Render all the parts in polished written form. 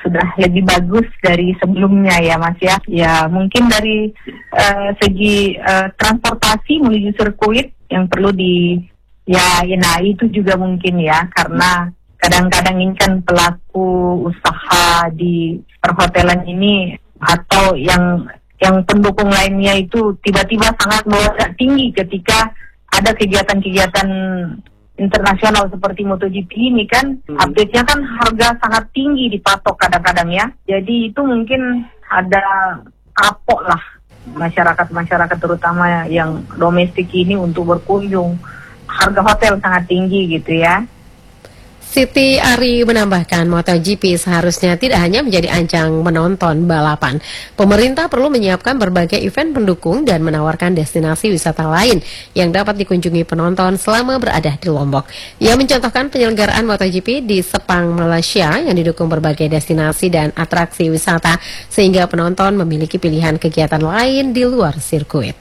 sudah lebih bagus dari sebelumnya ya Mas ya. Ya mungkin dari segi transportasi menuju sirkuit yang perlu itu juga mungkin ya, karena kadang-kadang ini kan pelaku usaha di perhotelan ini atau yang pendukung lainnya itu tiba-tiba sangat melonjak tinggi ketika ada kegiatan-kegiatan internasional seperti MotoGP ini kan, update-nya kan harga sangat tinggi dipatok kadang-kadang ya. Jadi itu mungkin ada kapok lah masyarakat terutama yang domestik ini untuk berkunjung. Harga hotel sangat tinggi gitu ya. Siti Ari menambahkan, MotoGP seharusnya tidak hanya menjadi ajang menonton balapan. Pemerintah perlu menyiapkan berbagai event pendukung dan menawarkan destinasi wisata lain yang dapat dikunjungi penonton selama berada di Lombok. Ia mencontohkan penyelenggaraan MotoGP di Sepang, Malaysia yang didukung berbagai destinasi dan atraksi wisata sehingga penonton memiliki pilihan kegiatan lain di luar sirkuit.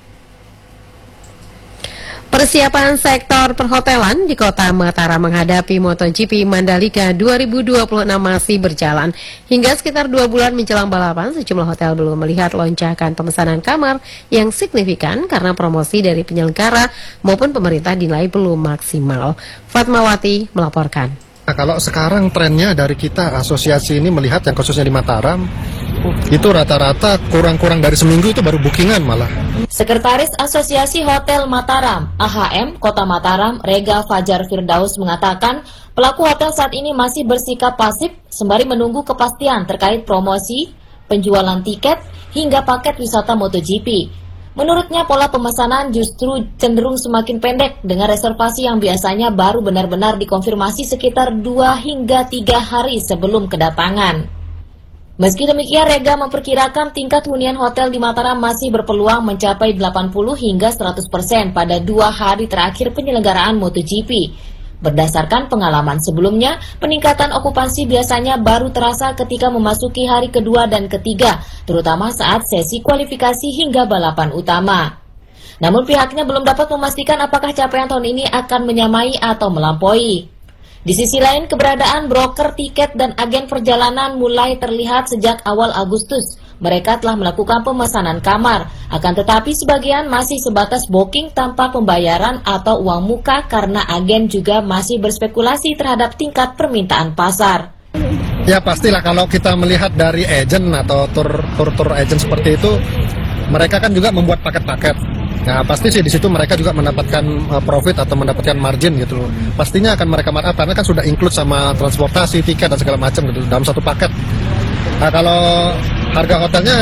Persiapan sektor perhotelan di kota Mataram menghadapi MotoGP Mandalika 2026 masih berjalan. Hingga sekitar 2 bulan menjelang balapan, sejumlah hotel belum melihat lonjakan pemesanan kamar yang signifikan karena promosi dari penyelenggara maupun pemerintah dinilai belum maksimal. Fatmawati melaporkan. Nah, kalau sekarang trennya dari kita asosiasi ini melihat yang khususnya di Mataram, itu rata-rata kurang-kurang dari seminggu itu baru bookingan malah. Sekretaris Asosiasi Hotel Mataram, AHM, Kota Mataram, Rega Fajar Firdaus mengatakan pelaku hotel saat ini masih bersikap pasif sembari menunggu kepastian terkait promosi, penjualan tiket, hingga paket wisata MotoGP. Menurutnya pola pemesanan justru cenderung semakin pendek dengan reservasi yang biasanya baru benar-benar dikonfirmasi sekitar 2 hingga 3 hari sebelum kedatangan. Meski demikian, Rega memperkirakan tingkat hunian hotel di Mataram masih berpeluang mencapai 80 hingga 100% pada 2 hari terakhir penyelenggaraan MotoGP. Berdasarkan pengalaman sebelumnya, peningkatan okupansi biasanya baru terasa ketika memasuki hari kedua dan ketiga, terutama saat sesi kualifikasi hingga balapan utama. Namun pihaknya belum dapat memastikan apakah capaian tahun ini akan menyamai atau melampaui. Di sisi lain, keberadaan broker tiket dan agen perjalanan mulai terlihat sejak awal Agustus. Mereka telah melakukan pemesanan kamar, akan tetapi sebagian masih sebatas booking tanpa pembayaran atau uang muka karena agen juga masih berspekulasi terhadap tingkat permintaan pasar. Ya pastilah kalau kita melihat dari agen atau tur agen seperti itu, mereka kan juga membuat paket-paket. Nah pasti sih di situ mereka juga mendapatkan profit atau mendapatkan margin gitu loh. Pastinya akan mereka markup karena kan sudah include sama transportasi, tiket dan segala macam gitu dalam satu paket. Nah kalau harga hotelnya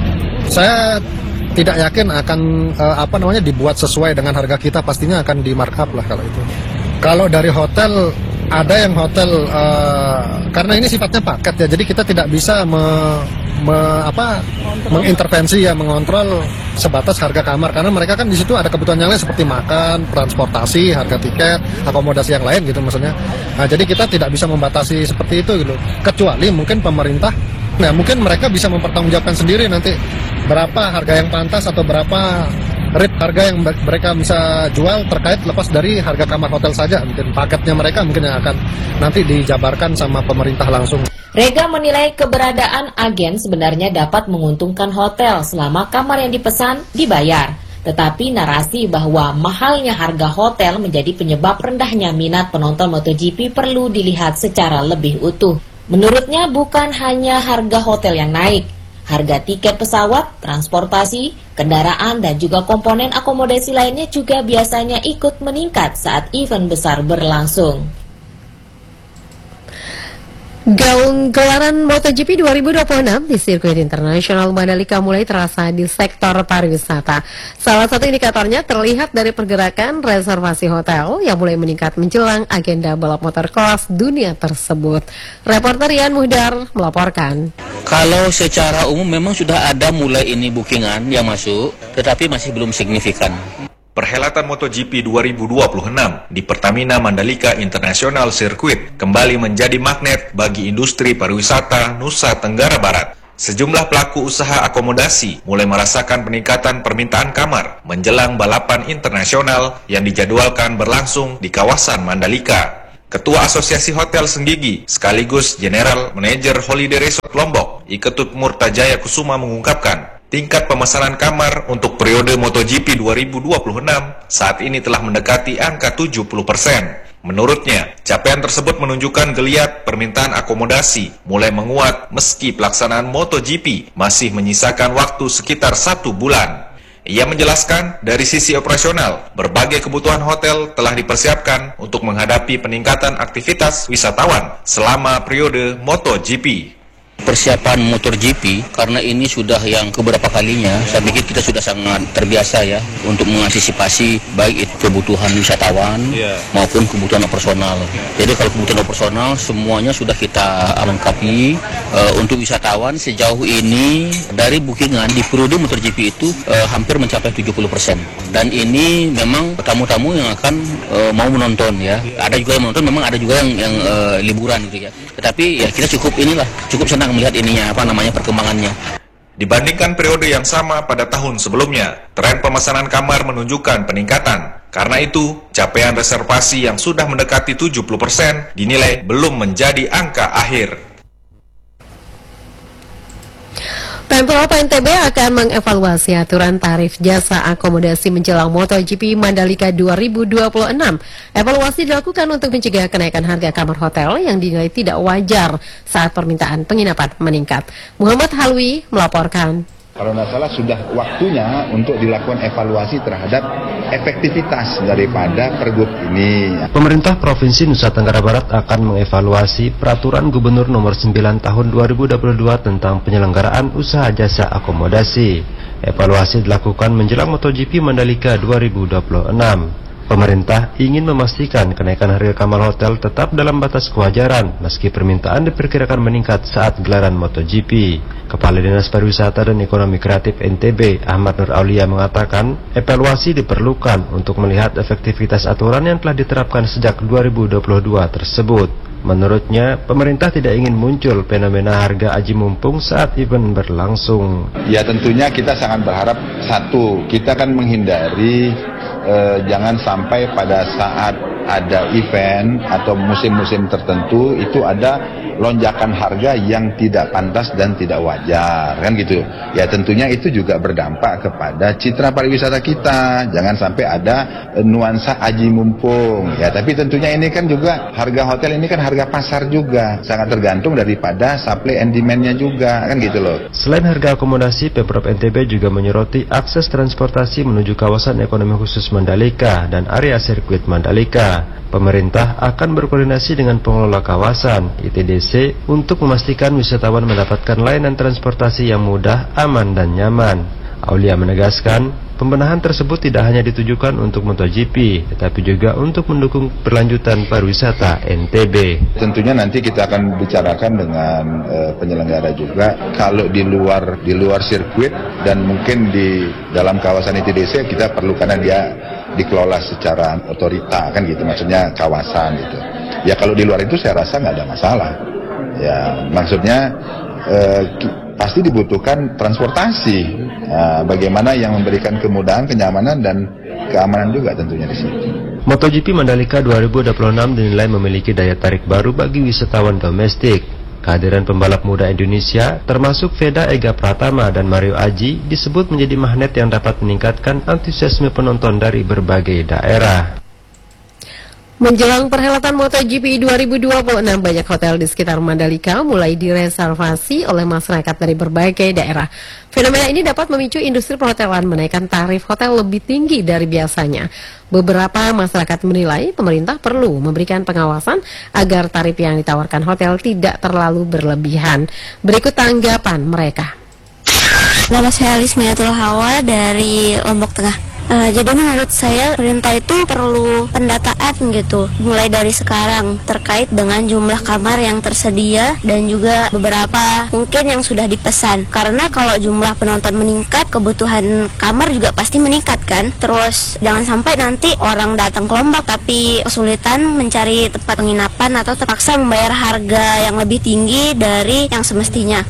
saya tidak yakin akan dibuat sesuai dengan harga kita, pastinya akan di markup lah kalau itu. Kalau dari hotel ada yang hotel karena ini sifatnya paket ya, jadi kita tidak bisa mengintervensi ya, mengontrol sebatas harga kamar karena mereka kan di situ ada kebutuhan yang lain seperti makan, transportasi, harga tiket, akomodasi yang lain gitu maksudnya. Nah, jadi kita tidak bisa membatasi seperti itu gitu. Kecuali mungkin pemerintah, nah mungkin mereka bisa mempertanggungjawabkan sendiri nanti berapa harga yang pantas atau berapa rate harga yang mereka bisa jual terkait lepas dari harga kamar hotel saja. Mungkin paketnya mereka mungkin yang akan nanti dijabarkan sama pemerintah langsung. Rega menilai keberadaan agen sebenarnya dapat menguntungkan hotel selama kamar yang dipesan dibayar. Tetapi narasi bahwa mahalnya harga hotel menjadi penyebab rendahnya minat penonton MotoGP perlu dilihat secara lebih utuh. Menurutnya bukan hanya harga hotel yang naik. Harga tiket pesawat, transportasi, kendaraan, dan juga komponen akomodasi lainnya juga biasanya ikut meningkat saat event besar berlangsung. Gaung gelaran MotoGP 2026 di sirkuit internasional Mandalika mulai terasa di sektor pariwisata. Salah satu indikatornya terlihat dari pergerakan reservasi hotel yang mulai meningkat menjelang agenda balap motor kelas dunia tersebut. Reporter Rian Muhdar melaporkan. Kalau secara umum memang sudah ada mulai ini bookingan yang masuk, tetapi masih belum signifikan. Perhelatan MotoGP 2026 di Pertamina Mandalika International Circuit kembali menjadi magnet bagi industri pariwisata Nusa Tenggara Barat. Sejumlah pelaku usaha akomodasi mulai merasakan peningkatan permintaan kamar menjelang balapan internasional yang dijadwalkan berlangsung di kawasan Mandalika. Ketua Asosiasi Hotel Senggigi sekaligus General Manager Holiday Resort Resort Lombok, Iketut Murtajaya Kusuma mengungkapkan, tingkat pemesanan kamar untuk periode MotoGP 2026 saat ini telah mendekati angka 70%. Menurutnya, capaian tersebut menunjukkan geliat permintaan akomodasi mulai menguat meski pelaksanaan MotoGP masih menyisakan waktu sekitar 1 bulan. Ia menjelaskan, dari sisi operasional, berbagai kebutuhan hotel telah dipersiapkan untuk menghadapi peningkatan aktivitas wisatawan selama periode MotoGP. Persiapan MotoGP karena ini sudah yang keberapa kalinya, saya pikir kita sudah sangat terbiasa ya untuk mengantisipasi baik itu kebutuhan wisatawan maupun kebutuhan operasional. Jadi kalau kebutuhan operasional semuanya sudah kita lengkapi. Untuk wisatawan sejauh ini dari bookingan di periode MotoGP itu hampir mencapai 70%. Dan ini memang tamu-tamu yang akan mau menonton ya. Ada juga yang menonton, memang ada juga yang liburan gitu ya. Tetapi ya kita cukup senang melihat perkembangannya. Dibandingkan periode yang sama pada tahun sebelumnya, tren pemesanan kamar menunjukkan peningkatan. Karena itu, capaian reservasi yang sudah mendekati 70% dinilai belum menjadi angka akhir. Pemprov NTB akan mengevaluasi aturan tarif jasa akomodasi menjelang MotoGP Mandalika 2026. Evaluasi dilakukan untuk mencegah kenaikan harga kamar hotel yang dinilai tidak wajar saat permintaan penginapan meningkat. Muhammad Halwi melaporkan. Kalau tidak salah sudah waktunya untuk dilakukan evaluasi terhadap efektivitas daripada pergub ini. Pemerintah Provinsi Nusa Tenggara Barat akan mengevaluasi Peraturan Gubernur Nomor 9 Tahun 2022 tentang penyelenggaraan usaha jasa akomodasi. Evaluasi dilakukan menjelang MotoGP Mandalika 2026. Pemerintah ingin memastikan kenaikan harga kamar hotel tetap dalam batas kewajaran meski permintaan diperkirakan meningkat saat gelaran MotoGP. Kepala Dinas Pariwisata dan Ekonomi Kreatif NTB, Ahmad Nur Aulia mengatakan, evaluasi diperlukan untuk melihat efektivitas aturan yang telah diterapkan sejak 2022 tersebut. Menurutnya, pemerintah tidak ingin muncul fenomena harga aji mumpung saat event berlangsung. Ya tentunya kita sangat berharap, satu, kita kan menghindari jangan sampai pada saat ada event atau musim-musim tertentu itu ada lonjakan harga yang tidak pantas dan tidak wajar, kan gitu. Ya tentunya itu juga berdampak kepada citra pariwisata kita. Jangan sampai ada nuansa aji mumpung. Ya, tapi tentunya ini kan juga harga hotel ini kan harga pasar juga, sangat tergantung daripada supply and demand-nya juga, kan gitu loh. Selain harga akomodasi, Pemprov NTB juga menyoroti akses transportasi menuju kawasan ekonomi khusus Mandalika dan area sirkuit Mandalika. Pemerintah akan berkoordinasi dengan pengelola kawasan ITDC untuk memastikan wisatawan mendapatkan layanan transportasi yang mudah, aman, dan nyaman. Aulia menegaskan, pembenahan tersebut tidak hanya ditujukan untuk MotoGP, tetapi juga untuk mendukung berlanjutan pariwisata NTB. Tentunya nanti kita akan bicarakan dengan penyelenggara juga. Kalau di luar sirkuit dan mungkin di dalam kawasan ITDC kita perlu, karena dia dikelola secara otorita, kan gitu, maksudnya kawasan gitu. Ya kalau di luar itu saya rasa nggak ada masalah. Ya maksudnya pasti dibutuhkan transportasi. Bagaimana yang memberikan kemudahan, kenyamanan, dan keamanan juga tentunya di situ. MotoGP Mandalika 2026 dinilai memiliki daya tarik baru bagi wisatawan domestik. Kehadiran pembalap muda Indonesia, termasuk Veda Ega Pratama dan Mario Aji, disebut menjadi magnet yang dapat meningkatkan antusiasme penonton dari berbagai daerah. Menjelang perhelatan MotoGP 2026, banyak hotel di sekitar Mandalika mulai direservasi oleh masyarakat dari berbagai daerah. Fenomena ini dapat memicu industri perhotelan menaikkan tarif hotel lebih tinggi dari biasanya. Beberapa masyarakat menilai pemerintah perlu memberikan pengawasan agar tarif yang ditawarkan hotel tidak terlalu berlebihan. Berikut tanggapan mereka. Nama saya Lismiatul Hawa dari Lombok Tengah. Jadi menurut saya pemerintah itu perlu pendataan gitu, mulai dari sekarang terkait dengan jumlah kamar yang tersedia dan juga beberapa mungkin yang sudah dipesan. Karena kalau jumlah penonton meningkat, kebutuhan kamar juga pasti meningkat kan. Terus jangan sampai nanti orang datang ke Lombok tapi kesulitan mencari tempat penginapan atau terpaksa membayar harga yang lebih tinggi dari yang semestinya.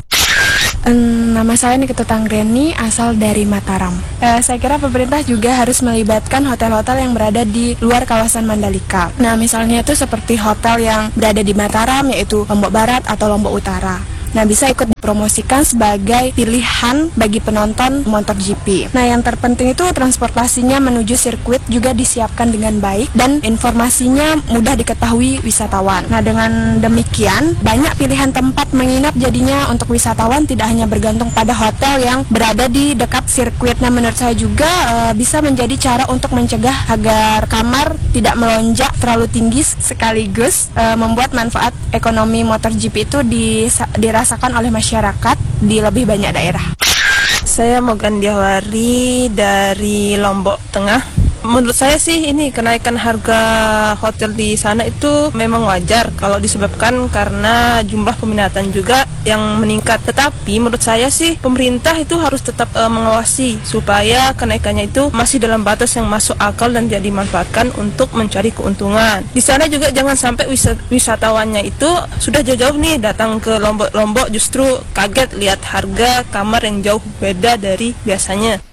Nama saya Nikita Tanggreni, asal dari Mataram. Saya kira pemerintah juga harus melibatkan hotel-hotel yang berada di luar kawasan Mandalika. Nah, misalnya itu seperti hotel yang berada di Mataram, yaitu Lombok Barat atau Lombok Utara. Nah, bisa ikut dipromosikan sebagai pilihan bagi penonton MotoGP. Nah, yang terpenting itu transportasinya menuju sirkuit juga disiapkan dengan baik dan informasinya mudah diketahui wisatawan. Nah, dengan demikian banyak pilihan tempat menginap, jadinya untuk wisatawan tidak hanya bergantung pada hotel yang berada di dekat sirkuit. Nah, menurut saya juga bisa menjadi cara untuk mencegah agar kamar tidak melonjak terlalu tinggi, sekaligus membuat manfaat ekonomi MotoGP itu dirasakan oleh masyarakat di lebih banyak daerah. Saya Mogan Diawari dari Lombok Tengah. Menurut saya sih ini kenaikan harga hotel di sana itu memang wajar kalau disebabkan karena jumlah peminatan juga yang meningkat. Tetapi menurut saya sih pemerintah itu harus tetap mengawasi supaya kenaikannya itu masih dalam batas yang masuk akal dan jadi dimanfaatkan untuk mencari keuntungan. Di sana juga jangan sampai wisatawannya itu sudah jauh-jauh nih datang ke Lombok justru kaget lihat harga kamar yang jauh beda dari biasanya.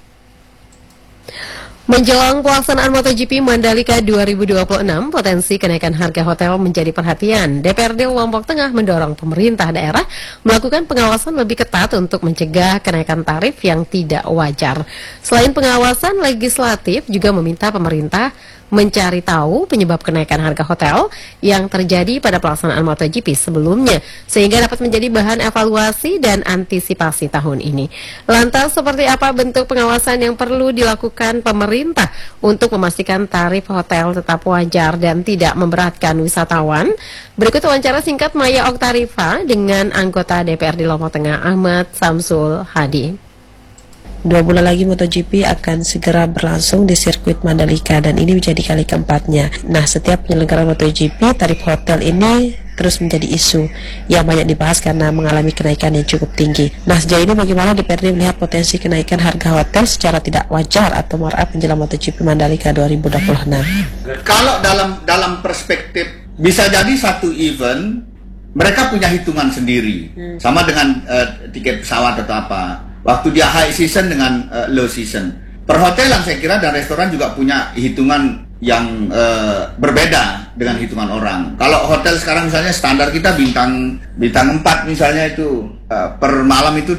Menjelang pelaksanaan MotoGP Mandalika 2026, potensi kenaikan harga hotel menjadi perhatian. DPRD Lombok Tengah mendorong pemerintah daerah melakukan pengawasan lebih ketat untuk mencegah kenaikan tarif yang tidak wajar. Selain pengawasan, legislatif juga meminta pemerintah mencari tahu penyebab kenaikan harga hotel yang terjadi pada pelaksanaan MotoGP sebelumnya, sehingga dapat menjadi bahan evaluasi dan antisipasi tahun ini. Lantas, seperti apa bentuk pengawasan yang perlu dilakukan pemerintah untuk memastikan tarif hotel tetap wajar dan tidak memberatkan wisatawan? Berikut wawancara singkat Maya Oktarifa dengan anggota DPRD Lombok Tengah Ahmad Samsul Hadi. 2 bulan lagi MotoGP akan segera berlangsung di sirkuit Mandalika dan ini menjadi kali keempatnya. Nah, setiap penyelenggara MotoGP, tarif hotel ini terus menjadi isu yang banyak dibahas karena mengalami kenaikan yang cukup tinggi. Nah, sejauh ini bagaimana DPRD melihat potensi kenaikan harga hotel secara tidak wajar atau markup menjelang MotoGP Mandalika 2026? Kalau dalam perspektif bisa jadi satu event mereka punya hitungan sendiri, sama dengan tiket pesawat atau apa. Waktu dia high season dengan low season. Perhotelan saya kira dan restoran juga punya hitungan yang berbeda dengan hitungan orang. Kalau hotel sekarang misalnya standar kita bintang 4 misalnya itu per malam itu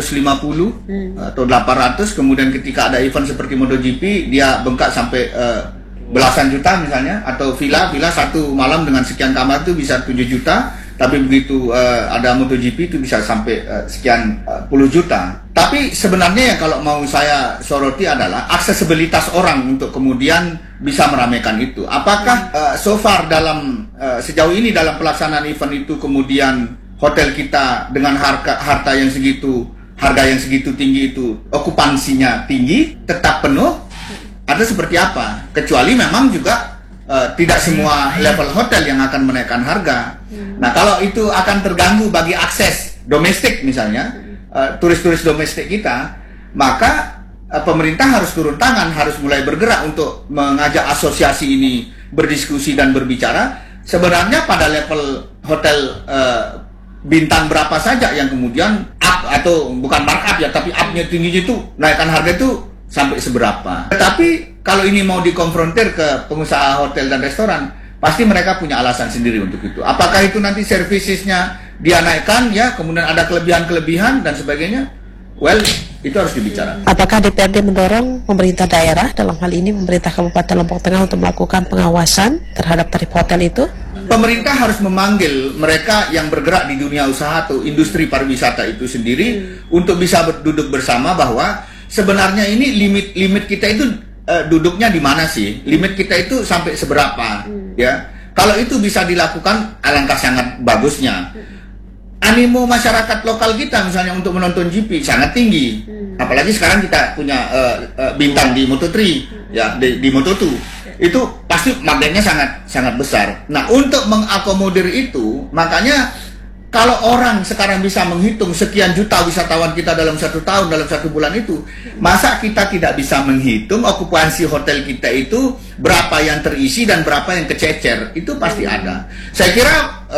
750 atau 800. Kemudian ketika ada event seperti MotoGP dia bengkak sampai belasan juta misalnya. Atau villa satu malam dengan sekian kamar itu bisa 7 juta. Tapi begitu ada MotoGP itu bisa sampai sekian puluh juta. Tapi sebenarnya yang kalau mau saya soroti adalah aksesibilitas orang untuk kemudian bisa meramaikan itu. Apakah so far sejauh ini dalam pelaksanaan event itu kemudian hotel kita dengan harga yang segitu tinggi itu okupansinya tinggi, tetap penuh, atau seperti apa? Kecuali memang juga tidak semua level hotel yang akan menaikkan harga. Nah, kalau itu akan terganggu bagi akses domestik misalnya, turis-turis domestik kita, maka pemerintah harus turun tangan, harus mulai bergerak untuk mengajak asosiasi ini berdiskusi dan berbicara. Sebenarnya pada level hotel bintang berapa saja yang kemudian up, atau bukan markup ya, tapi up-nya tingginya itu, naikkan harga itu sampai seberapa. Tetapi kalau ini mau dikonfrontir ke pengusaha hotel dan restoran, pasti mereka punya alasan sendiri untuk itu. Apakah itu nanti servicesnya dia naikkan ya, kemudian ada kelebihan-kelebihan dan sebagainya? Well, itu harus dibicarakan. Apakah DPRD mendorong pemerintah daerah, dalam hal ini pemerintah Kabupaten Lombok Tengah, untuk melakukan pengawasan terhadap tarif hotel itu? Pemerintah harus memanggil mereka yang bergerak di dunia usaha atau industri pariwisata itu sendiri untuk bisa duduk bersama bahwa sebenarnya ini limit kita itu duduknya di mana sih? Limit kita itu sampai seberapa? Ya, kalau itu bisa dilakukan, alangkah sangat bagusnya. Animo masyarakat lokal kita misalnya untuk menonton GP sangat tinggi. Apalagi sekarang kita punya bintang di Moto3, ya di Moto2. Itu pasti magnetnya sangat besar. Nah, untuk mengakomodir itu, makanya kalau orang sekarang bisa menghitung sekian juta wisatawan kita dalam 1 tahun, dalam 1 bulan itu, masa kita tidak bisa menghitung okupansi hotel kita itu berapa yang terisi dan berapa yang kececer? Itu pasti ada. Saya kira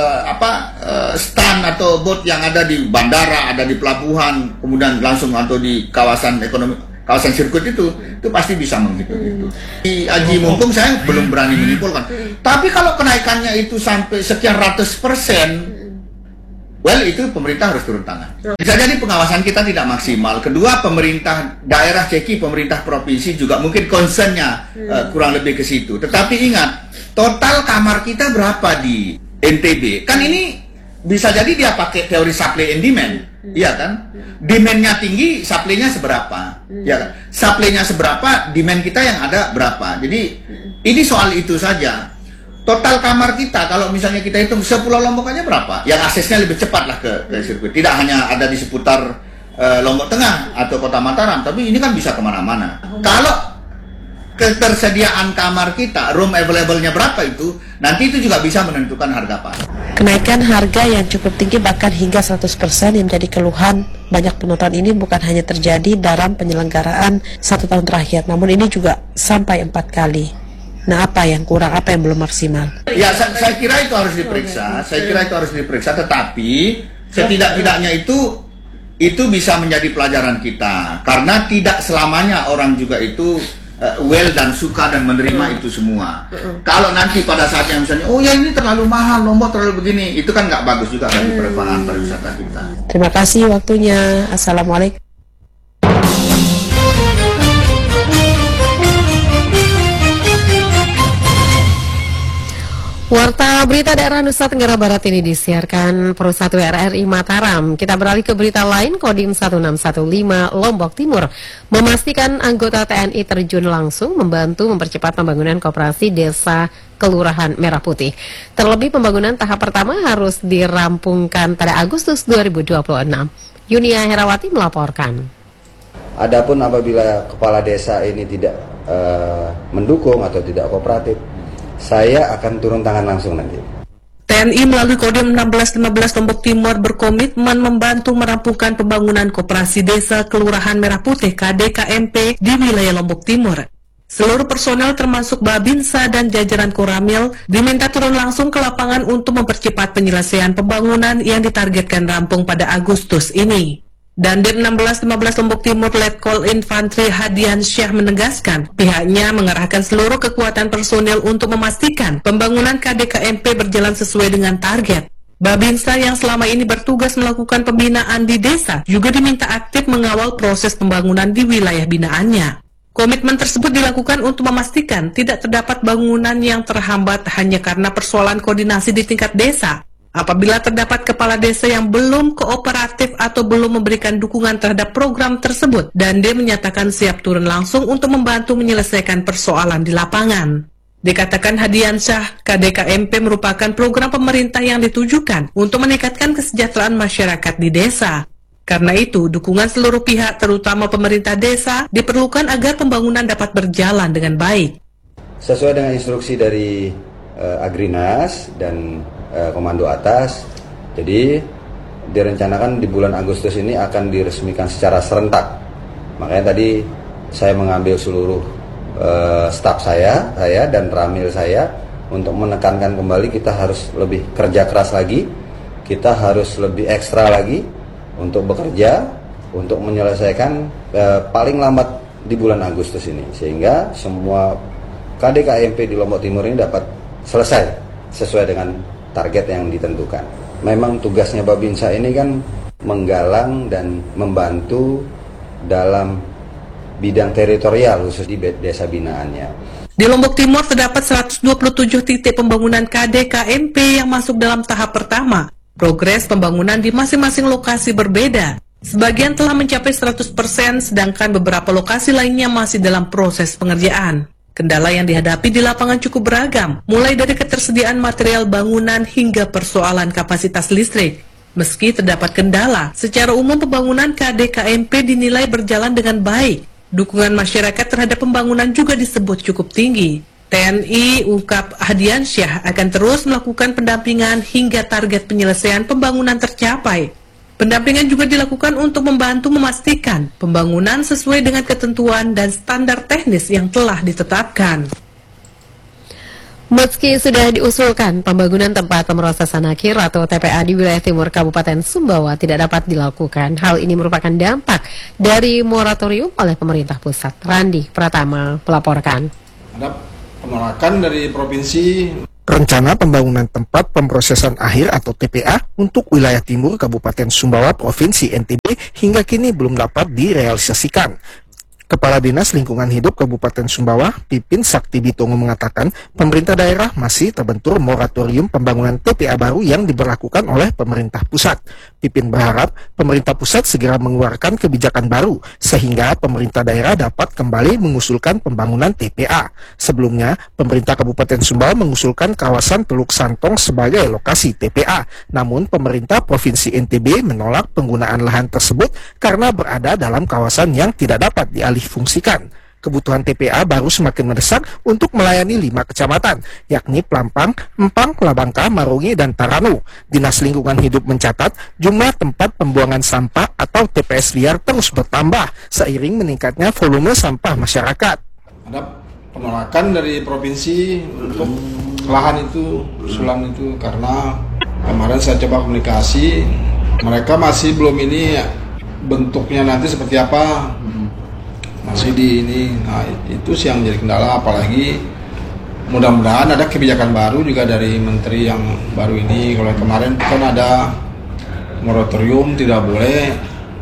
stand atau bot yang ada di bandara, ada di pelabuhan, kemudian langsung atau di kawasan ekonomi, kawasan sirkuit itu pasti bisa menghitung itu. Di Haji Mumpung saya belum berani menyimpulkan. Tapi kalau kenaikannya itu sampai sekian ratus %, well itu pemerintah harus turun tangan. Bisa jadi pengawasan kita tidak maksimal. Kedua, pemerintah daerah ceki, pemerintah provinsi juga mungkin concernnya kurang lebih ke situ. Tetapi ingat, total kamar kita berapa di NTB? Kan ini bisa jadi dia pakai teori supply and demand, iya kan? Demand-nya tinggi, supply-nya seberapa? Ya kan? Supply-nya seberapa, demand kita yang ada berapa? Jadi ini soal itu saja. Total kamar kita, kalau misalnya kita hitung sepulau Lombok aja berapa? Yang aksesnya lebih cepat lah ke sirkuit. Tidak hanya ada di seputar Lombok Tengah atau Kota Mataram, tapi ini kan bisa kemana-mana. Kalau ketersediaan kamar kita, room available-nya berapa itu, nanti itu juga bisa menentukan harga pasar. Kenaikan harga yang cukup tinggi bahkan hingga 100% yang menjadi keluhan banyak penonton ini bukan hanya terjadi dalam penyelenggaraan 1 tahun terakhir, namun ini juga sampai 4 kali. Nah, apa yang kurang, apa yang belum maksimal? Ya, saya kira itu harus diperiksa. Saya kira itu harus diperiksa. Tetapi setidak-tidaknya itu bisa menjadi pelajaran kita. Karena tidak selamanya orang juga itu well dan suka dan menerima itu semua. Kalau nanti pada saatnya misalnya, oh ya ini terlalu mahal, Lombok terlalu begini, itu kan nggak bagus juga bagi perekonomian pariwisata kita. Terima kasih waktunya. Assalamualaikum. Warta berita daerah Nusa Tenggara Barat ini disiarkan Pro 1 RRI Mataram. Kita beralih ke berita lain. Kodim 1615 Lombok Timur memastikan anggota TNI terjun langsung membantu mempercepat pembangunan koperasi desa Kelurahan Merah Putih. Terlebih pembangunan tahap pertama harus dirampungkan pada Agustus 2026. Yunia Herawati melaporkan. Adapun apabila kepala desa ini tidak mendukung atau tidak kooperatif, saya akan turun tangan langsung nanti. TNI melalui Kodim 1615 Lombok Timur berkomitmen membantu merampungkan pembangunan koperasi desa Kelurahan Merah Putih KDKMP di wilayah Lombok Timur. Seluruh personel termasuk Babinsa dan jajaran Koramil diminta turun langsung ke lapangan untuk mempercepat penyelesaian pembangunan yang ditargetkan rampung pada Agustus ini. Dandim 1615 Lombok Timur Letkol Infantri Hadian Syah menegaskan pihaknya mengerahkan seluruh kekuatan personil untuk memastikan pembangunan KDKMP berjalan sesuai dengan target. Babinsa yang selama ini bertugas melakukan pembinaan di desa juga diminta aktif mengawal proses pembangunan di wilayah binaannya. Komitmen tersebut dilakukan untuk memastikan tidak terdapat bangunan yang terhambat hanya karena persoalan koordinasi di tingkat desa. Apabila terdapat kepala desa yang belum kooperatif atau belum memberikan dukungan terhadap program tersebut, Dandim menyatakan siap turun langsung untuk membantu menyelesaikan persoalan di lapangan. Dikatakan Hadian Syah, KDKMP merupakan program pemerintah yang ditujukan untuk meningkatkan kesejahteraan masyarakat di desa. Karena itu, dukungan seluruh pihak, terutama pemerintah desa, diperlukan agar pembangunan dapat berjalan dengan baik. Sesuai dengan instruksi dari Agrinas dan komando atas, jadi direncanakan di bulan Agustus ini akan diresmikan secara serentak. Makanya tadi saya mengambil seluruh staf saya dan ramil saya untuk menekankan kembali kita harus lebih kerja keras lagi, kita harus lebih ekstra lagi untuk bekerja, untuk menyelesaikan paling lambat di bulan Agustus ini, sehingga semua KDKMP di Lombok Timur ini dapat selesai sesuai dengan target yang ditentukan. Memang tugasnya Babinsa ini kan menggalang dan membantu dalam bidang teritorial khusus di desa binaannya. Di Lombok Timur terdapat 127 titik pembangunan KDKMP yang masuk dalam tahap pertama. Progres pembangunan di masing-masing lokasi berbeda. Sebagian telah mencapai 100%, sedangkan beberapa lokasi lainnya masih dalam proses pengerjaan. Kendala yang dihadapi di lapangan cukup beragam, mulai dari ketersediaan material bangunan hingga persoalan kapasitas listrik. Meski terdapat kendala, secara umum pembangunan KDKMP dinilai berjalan dengan baik. Dukungan masyarakat terhadap pembangunan juga disebut cukup tinggi. TNI ungkap Hadian Syah akan terus melakukan pendampingan hingga target penyelesaian pembangunan tercapai. Pendampingan juga dilakukan untuk membantu memastikan pembangunan sesuai dengan ketentuan dan standar teknis yang telah ditetapkan. Meski sudah diusulkan pembangunan tempat pemrosesan akhir atau TPA di wilayah timur Kabupaten Sumbawa tidak dapat dilakukan. Hal ini merupakan dampak dari moratorium oleh pemerintah pusat. Randi Pratama melaporkan. Ada penolakan dari provinsi. Rencana pembangunan tempat pemrosesan akhir atau TPA untuk wilayah timur Kabupaten Sumbawa Provinsi NTB hingga kini belum dapat direalisasikan. Kepala Dinas Lingkungan Hidup Kabupaten Sumbawa, Pipin Sakti Bitongo mengatakan, pemerintah daerah masih terbentur moratorium pembangunan TPA baru yang diberlakukan oleh pemerintah pusat. Pipin berharap pemerintah pusat segera mengeluarkan kebijakan baru sehingga pemerintah daerah dapat kembali mengusulkan pembangunan TPA. Sebelumnya, pemerintah Kabupaten Sumbawa mengusulkan kawasan Teluk Santong sebagai lokasi TPA. Namun, pemerintah Provinsi NTB menolak penggunaan lahan tersebut karena berada dalam kawasan yang tidak dapat dialihfungsikan. Kebutuhan TPA baru semakin mendesak untuk melayani 5 kecamatan, yakni Pelampang, Empang, Labangka, Marungi, dan Taranu. Dinas Lingkungan Hidup mencatat jumlah tempat pembuangan sampah atau TPS liar terus bertambah seiring meningkatnya volume sampah masyarakat. Ada penolakan dari provinsi untuk lahan itu, usulan itu, karena kemarin saya coba komunikasi, mereka masih belum ini bentuknya nanti seperti apa. Masih di ini, nah itu sih yang jadi kendala, apalagi mudah-mudahan ada kebijakan baru juga dari menteri yang baru ini. Kalau kemarin kan ada moratorium, tidak boleh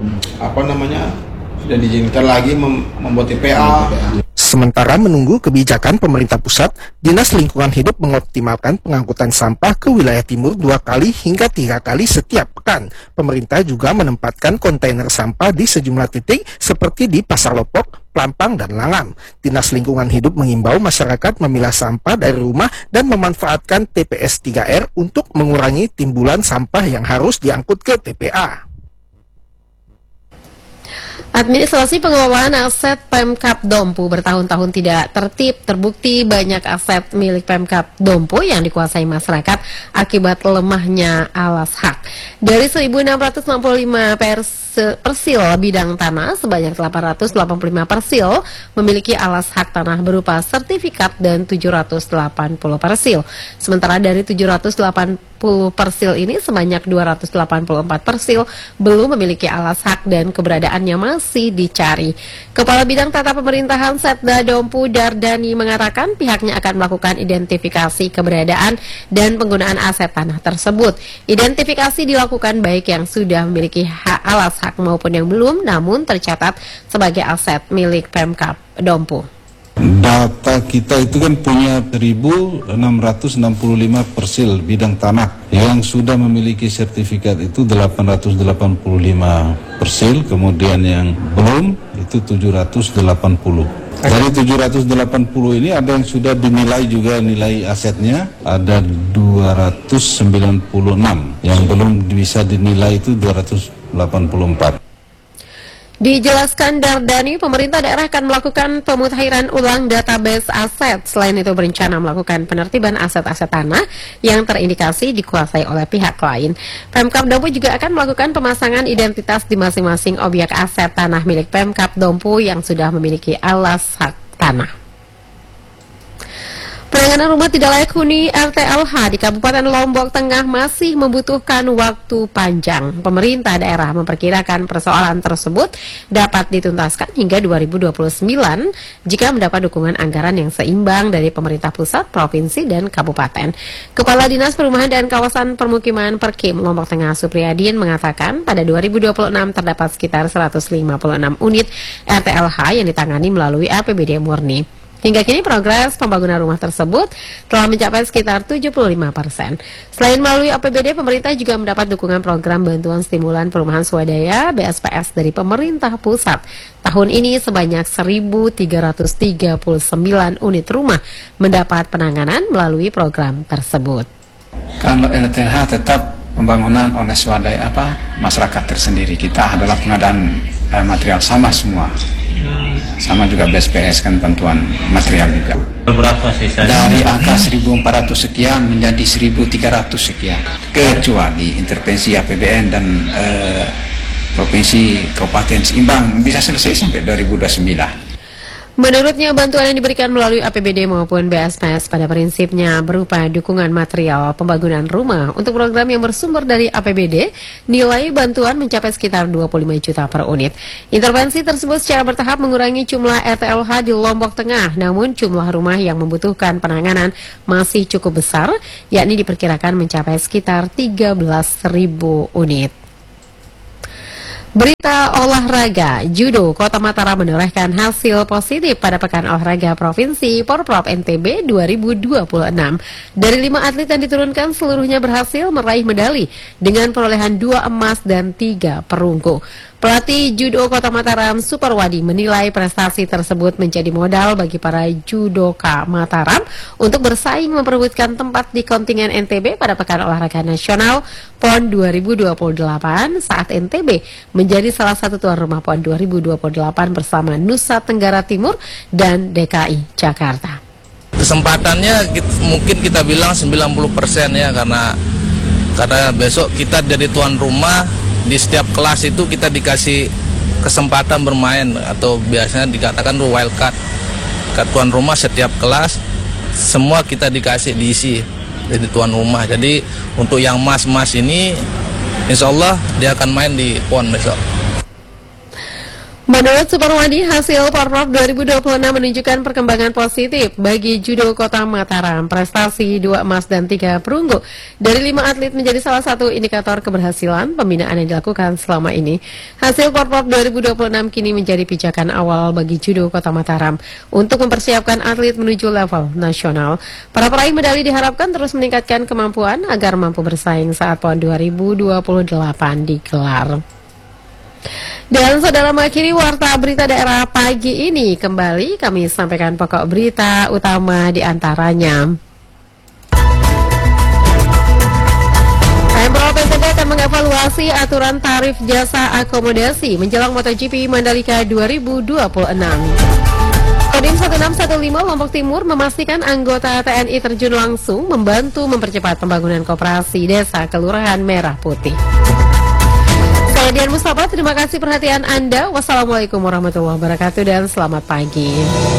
tidak diizinkan lagi membuat TPA. Sementara menunggu kebijakan pemerintah pusat, Dinas Lingkungan Hidup mengoptimalkan pengangkutan sampah ke wilayah timur 2 kali hingga 3 kali setiap pekan. Pemerintah juga menempatkan kontainer sampah di sejumlah titik seperti di Pasar Lopok, Pelampang, dan Langam. Dinas Lingkungan Hidup mengimbau masyarakat memilah sampah dari rumah dan memanfaatkan TPS 3R untuk mengurangi timbulan sampah yang harus diangkut ke TPA. Administrasi pengelolaan aset Pemkab Dompu bertahun-tahun tidak tertib. Terbukti banyak aset milik Pemkab Dompu yang dikuasai masyarakat akibat lemahnya alas hak. Dari 1.665 persil bidang tanah, sebanyak 885 persil memiliki alas hak tanah berupa sertifikat dan 780 persil. Sementara dari 780 persil ini, sebanyak 284 persil belum memiliki alas hak dan keberadaannya masih dicari. Kepala Bidang Tata Pemerintahan Setda Dompu Dardani mengatakan pihaknya akan melakukan identifikasi keberadaan dan penggunaan aset tanah tersebut. Identifikasi dilakukan baik yang sudah memiliki hak alas hak maupun yang belum, namun tercatat sebagai aset milik Pemkab Dompu. Data kita itu kan punya 1.665 persil bidang tanah yang sudah memiliki sertifikat itu 885 persil, kemudian yang belum itu 780. Dari 780 ini ada yang sudah dinilai juga nilai asetnya, ada 296, yang belum bisa dinilai itu 284. Dijelaskan Dardani, pemerintah daerah akan melakukan pemutahiran ulang database aset. Selain itu berencana melakukan penertiban aset-aset tanah yang terindikasi dikuasai oleh pihak lain. Pemkab Dompu juga akan melakukan pemasangan identitas di masing-masing objek aset tanah milik Pemkab Dompu yang sudah memiliki alas hak tanah. Penanganan rumah tidak layak huni RTLH di Kabupaten Lombok Tengah masih membutuhkan waktu panjang. Pemerintah daerah memperkirakan persoalan tersebut dapat dituntaskan hingga 2029 jika mendapat dukungan anggaran yang seimbang dari pemerintah pusat, provinsi, dan kabupaten. Kepala Dinas Perumahan dan Kawasan Permukiman Perkim Lombok Tengah Supriyadin mengatakan pada 2026 terdapat sekitar 156 unit RTLH yang ditangani melalui APBD murni. Hingga kini progres pembangunan rumah tersebut telah mencapai sekitar 75%. Selain melalui APBD, pemerintah juga mendapat dukungan program bantuan stimulan perumahan swadaya BSPS dari pemerintah pusat. Tahun ini sebanyak 1.339 unit rumah mendapat penanganan melalui program tersebut. Kalau LTH tetap pembangunan oleh swadaya masyarakat tersendiri, kita adalah pengadaan material sama semua. Sama juga BSPS kan bantuan material juga. Berapa sisanya? Dari angka 1.400 sekian menjadi 1.300 sekian. Kecuali intervensi APBN dan provinsi kabupaten seimbang bisa selesai sampai 2029. Menurutnya, bantuan yang diberikan melalui APBD maupun BSPS pada prinsipnya berupa dukungan material pembangunan rumah untuk program yang bersumber dari APBD, nilai bantuan mencapai sekitar 25 juta per unit. Intervensi tersebut secara bertahap mengurangi jumlah RTLH di Lombok Tengah, namun jumlah rumah yang membutuhkan penanganan masih cukup besar, yakni diperkirakan mencapai sekitar 13.000 unit. Berita olahraga, Judo Kota Mataram menorehkan hasil positif pada Pekan Olahraga Provinsi Porprov NTB 2026. Dari 5 atlet yang diturunkan, seluruhnya berhasil meraih medali dengan perolehan 2 emas dan 3 perunggu. Pelatih Judo Kota Mataram, Suparwadi, menilai prestasi tersebut menjadi modal bagi para judoka Mataram untuk bersaing memperebutkan tempat di kontingen NTB pada Pekan Olahraga Nasional PON 2028 saat NTB menjadi salah satu tuan rumah PON 2028 bersama Nusa Tenggara Timur dan DKI Jakarta. Kesempatannya mungkin kita bilang 90% ya, karena besok kita jadi tuan rumah. Di setiap kelas itu kita dikasih kesempatan bermain, atau biasanya dikatakan wild card. Tuan rumah setiap kelas semua kita dikasih diisi jadi tuan rumah. Jadi untuk yang mas-mas ini insya Allah dia akan main di PON besok. Menurut Suparwadi, hasil Porprov 2026 menunjukkan perkembangan positif bagi Judo Kota Mataram. Prestasi 2 emas dan 3 perunggu dari 5 atlet menjadi salah satu indikator keberhasilan pembinaan yang dilakukan selama ini. Hasil Porprov 2026 kini menjadi pijakan awal bagi Judo Kota Mataram untuk mempersiapkan atlet menuju level nasional. Para peraih medali diharapkan terus meningkatkan kemampuan agar mampu bersaing saat PON 2028 digelar. Dan saudara, mengakhiri warta berita daerah pagi ini, kembali kami sampaikan pokok berita utama di antaranya. Pemprov NTB akan mengevaluasi aturan tarif jasa akomodasi menjelang MotoGP Mandalika 2026. Kodim 1615 Lombok Timur memastikan anggota TNI terjun langsung membantu mempercepat pembangunan koperasi desa Kelurahan Merah Putih. Saya Dian Mustafa, terima kasih perhatian Anda. Wassalamualaikum warahmatullahi wabarakatuh dan selamat pagi.